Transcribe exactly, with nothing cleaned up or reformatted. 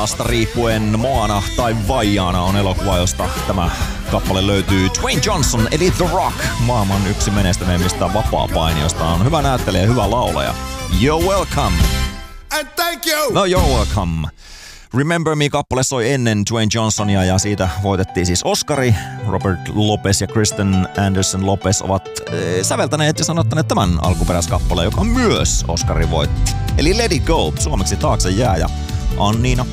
maasta riippuen Moana tai Vaiana on elokuva, josta tämä kappale löytyy. Dwayne Johnson eli The Rock, maailman yksi menestyneimmistä vapaapainijoista, on hyvä näyttelijä ja hyvä laulaja. You're welcome. And thank you. No, you're welcome. Remember Me-kappale soi ennen Dwayne Johnsonia ja siitä voitettiin siis Oscari. Robert Lopez ja Kristen Anderson Lopez ovat äh, säveltäneet ja sanottaneet tämän alkuperäiskappaleen, joka myös Oscarin voitti. Eli Let It Go, suomeksi Taakse jää, ja Anniina